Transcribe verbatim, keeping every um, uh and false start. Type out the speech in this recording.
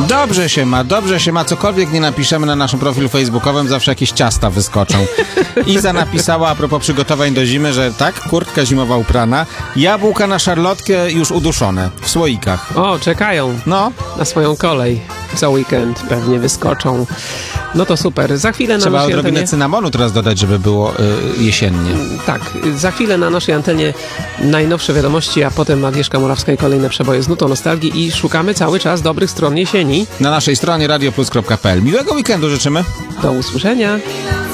Dobrze się ma, dobrze się ma. Cokolwiek nie napiszemy na naszym profilu facebookowym, zawsze jakieś ciasta wyskoczą. Iza napisała a propos przygotowań do zimy, że tak, kurtka zimowa uprana, jabłka na szarlotkę już uduszone, w słoikach. O, czekają No. na swoją kolej. Co weekend pewnie wyskoczą. No to super. Za chwilę na Trzeba naszej odrobinę antenie... cynamonu teraz dodać, żeby było y, jesiennie. Tak, za chwilę na naszej antenie najnowsze wiadomości, a potem Agnieszka Morawska i kolejne przeboje z nutą nostalgii i szukamy cały czas dobrych stron jesieni. Na naszej stronie radioplus kropka p l. Miłego weekendu życzymy. Do usłyszenia.